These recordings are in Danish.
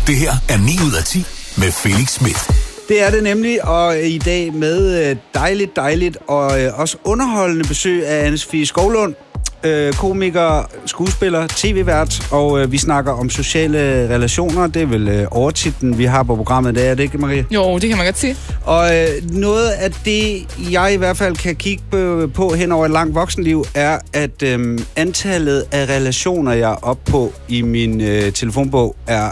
Det her er 9 ud af 10 med Felix Smith. Det er det nemlig, og i dag med dejligt og også underholdende besøg af Anne-Sophie Skovlund, komiker, skuespiller, tv-vært, og vi snakker om sociale relationer. Det er vel overtitlen, vi har på programmet. Det er det ikke, Marie? Jo, det kan man godt sige. Og noget af det, jeg i hvert fald kan kigge på hen over et langt voksenliv, er, at antallet af relationer, jeg er oppe på i min telefonbog, er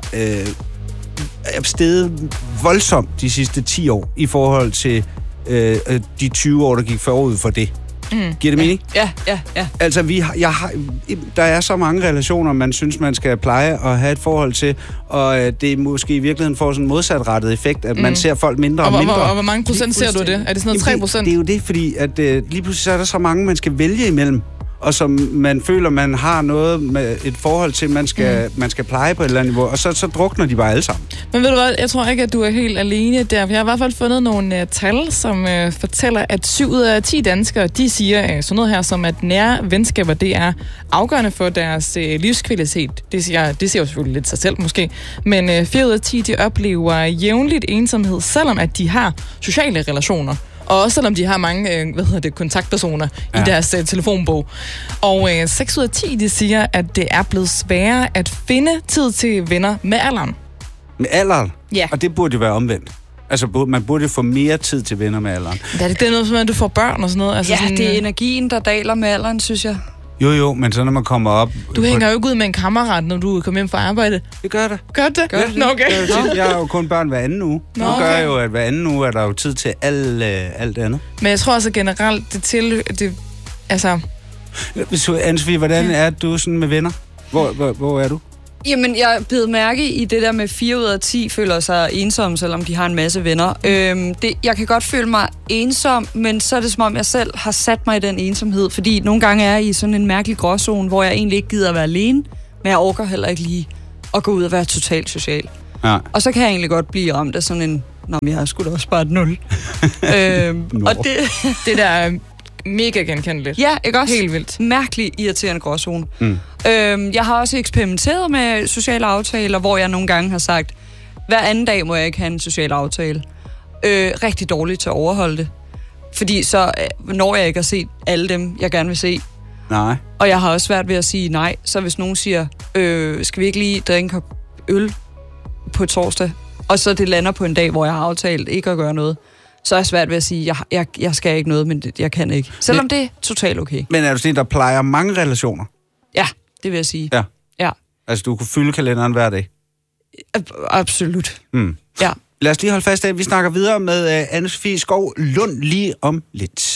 steget voldsomt de sidste 10 år i forhold til de 20 år, der gik forud for det. Giver det mening? Ja. Altså, der er så mange relationer, man synes, man skal pleje og have et forhold til, og det måske i virkeligheden får sådan en modsatrettet effekt, at man ser folk mindre og mindre. Og hvor mange procent ser du det? Er det sådan noget 3%? Det er jo det, fordi at, lige pludselig så er der så mange, man skal vælge imellem, og som man føler, man har noget med et forhold til, man skal pleje på et eller andet niveau, og så drukner de bare alle sammen. Men ved du hvad, jeg tror ikke, at du er helt alene der. Jeg har i hvert fald fundet nogle tal, som fortæller, at 7 ud af 10 danskere, de siger sådan noget her, som at nære venskaber, det er afgørende for deres livskvalitet. Det siger jo selvfølgelig lidt sig selv måske, men 4 ud af 10, de oplever jævnligt ensomhed, selvom at de har sociale relationer. Og også selvom de har mange kontaktpersoner i deres telefonbog. Og 6 ud af 10, de siger, at det er blevet sværere at finde tid til venner med alderen. Med alderen? Ja. Og det burde jo være omvendt. Altså, man burde få mere tid til venner med alderen. Det er noget, som at du får børn og sådan noget. Altså, ja, sådan, det er energien, der daler med alderen, synes jeg. Jo, men så når man kommer op... Du hænger jo ikke ud med en kammerat, når du kommer hjem fra arbejde. Det gør det. Gør det? Nå, okay. Jeg har jo kun børn hver anden uge. Nu gør jeg jo, at hver anden uge er der jo tid til alt andet. Men jeg tror altså generelt, altså... Anne-Sophie, hvordan er du sådan med venner? Hvor er du? Jamen, jeg er blevet mærke i det der med 4 ud af 10 føler sig ensomme, selvom de har en masse venner. Jeg kan godt føle mig ensom, men så er det som om, jeg selv har sat mig i den ensomhed, fordi nogle gange er jeg i sådan en mærkelig gråzone, hvor jeg egentlig ikke gider at være alene, men jeg orker heller ikke lige at gå ud og være totalt social. Ja. Og så kan jeg egentlig godt blive ramt af sådan en, jeg har sgu da også bare et 0. Og det der er mega genkendeligt. Ja, ikke også? Helt vildt. Mærkeligt irriterende gråzone. Jeg har også eksperimenteret med sociale aftaler, hvor jeg nogle gange har sagt, hver anden dag må jeg ikke have en social aftale. Rigtig dårligt til at overholde det. Fordi så når jeg ikke at se alle dem, jeg gerne vil se. Nej. Og jeg har også svært ved at sige nej. Så hvis nogen siger, skal vi ikke lige drikke en kop øl på torsdag, og så det lander på en dag, hvor jeg har aftalt ikke at gøre noget, så er jeg svært ved at sige, jeg skal ikke noget, men jeg kan ikke. Selvom det er totalt okay. Men er du sådan, der plejer mange relationer? Ja, det vil jeg sige. Ja. Altså, du kunne fylde kalenderen hver dag? Absolut. Ja. Lad os lige holde fast af, vi snakker videre med Anne-Sophie Skovlund lige om lidt.